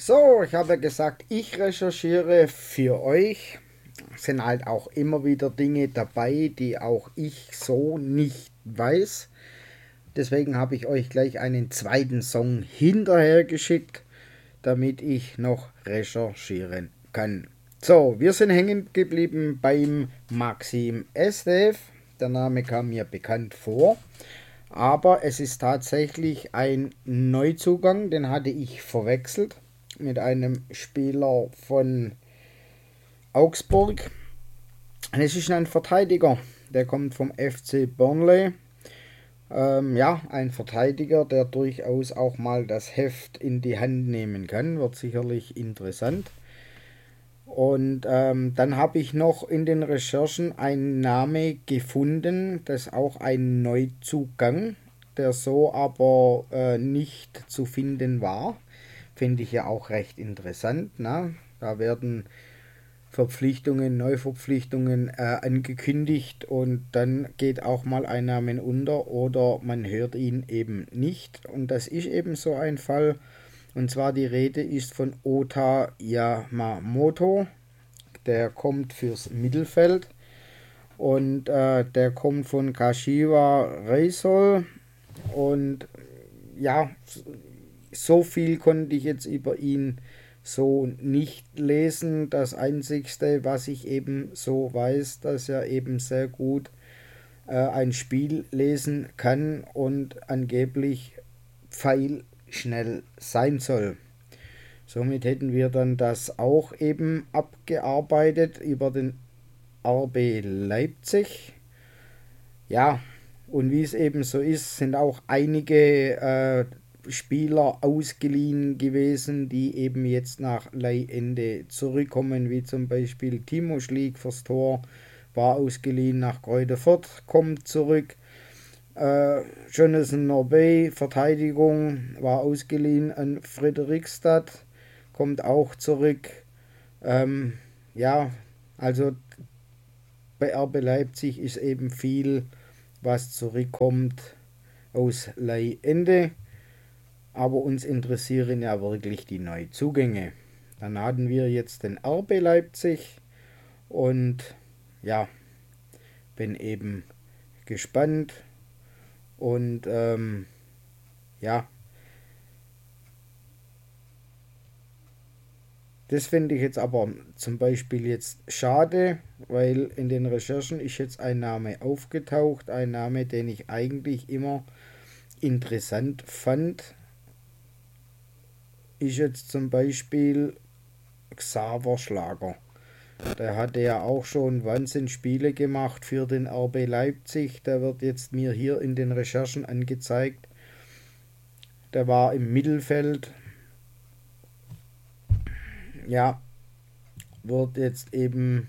So, ich habe gesagt, ich recherchiere für euch. Es sind halt auch immer wieder Dinge dabei, die auch ich so nicht weiß. Deswegen habe ich euch gleich einen zweiten Song hinterher geschickt, damit ich noch recherchieren kann. So, wir sind hängen geblieben beim Maxim Estev. Der Name kam mir bekannt vor. Aber es ist tatsächlich ein Neuzugang, den hatte ich verwechselt mit einem Spieler von Augsburg. Es ist ein Verteidiger, der kommt vom FC Burnley. Ja, ein Verteidiger, der durchaus auch mal das Heft in die Hand nehmen kann, wird sicherlich interessant. Und dann habe ich noch in den Recherchen einen Name gefunden, das ist auch ein Neuzugang, der so aber nicht zu finden war. Finde ich ja auch recht interessant. Ne? Da werden Verpflichtungen, Neuverpflichtungen angekündigt und dann geht auch mal ein Name unter oder man hört ihn eben nicht. Und das ist eben so ein Fall. Und zwar die Rede ist von Ota Yamamoto. Der kommt fürs Mittelfeld und der kommt von Kashiwa Reysol. Und ja, so viel konnte ich jetzt über ihn so nicht lesen. Das Einzigste, was ich eben so weiß, dass er eben sehr gut ein Spiel lesen kann und angeblich pfeilschnell sein soll. Somit hätten wir dann das auch eben abgearbeitet über den RB Leipzig. Ja, und wie es eben so ist, sind auch einige Spieler ausgeliehen gewesen, die eben jetzt nach Leihende zurückkommen, wie zum Beispiel Timo Schlieg fürs Tor, war ausgeliehen nach Greuther Fürth, kommt zurück. Jonathan Norbey, Verteidigung, war ausgeliehen an Friedrichstadt, kommt auch zurück. Ja, also bei RB Leipzig ist eben viel, was zurückkommt aus Leihende. Aber uns interessieren ja wirklich die Neuzugänge. Dann hatten wir jetzt den RB Leipzig und ja, bin eben gespannt und ja, das finde ich jetzt aber zum Beispiel jetzt schade, weil in den Recherchen ist jetzt ein Name aufgetaucht, ein Name, den ich eigentlich immer interessant fand, ist jetzt zum Beispiel Xaver Schlager. Der hatte ja auch schon Wahnsinnsspiele gemacht für den RB Leipzig. Der wird jetzt mir hier in den Recherchen angezeigt. Der war im Mittelfeld. Ja, wird jetzt eben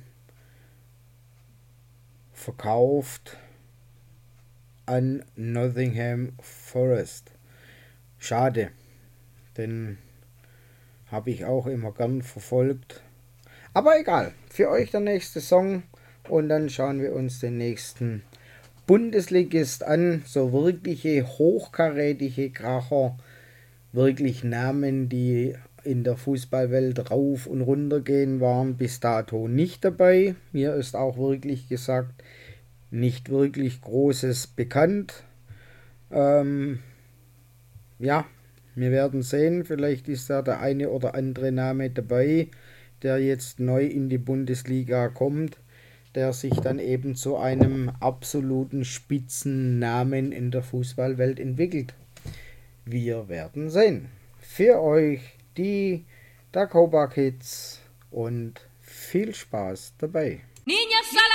verkauft an Nottingham Forest. Schade, den habe ich auch immer gern verfolgt. Aber egal, für euch der nächste Song und dann schauen wir uns den nächsten Bundesligist an. So wirkliche hochkarätige Kracher, wirklich Namen, die in der Fußballwelt rauf und runter gehen, waren bis dato nicht dabei. Mir ist auch wirklich gesagt, nicht wirklich Großes bekannt. Ja, wir werden sehen. Vielleicht ist da der eine oder andere Name dabei, der jetzt neu in die Bundesliga kommt, der sich dann eben zu einem absoluten Spitzennamen in der Fußballwelt entwickelt. Wir werden sehen. Für euch die Dakoba Kids und viel Spaß dabei. Niña